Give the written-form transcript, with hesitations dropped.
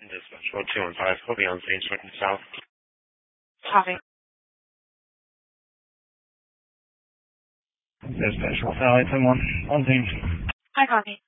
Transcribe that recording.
Dispatch 1215, copy on scene, Swinton South. Copy. Dispatch 1871, on scene. Hi, copy.